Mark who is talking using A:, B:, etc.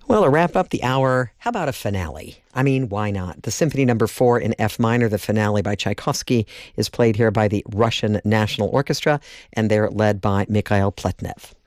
A: Well, to wrap up the hour, how about a finale? I mean, why not? The Symphony Number 4 in F minor, the finale by Tchaikovsky, is played here by the Russian National Orchestra, and they're led by Mikhail Pletnev.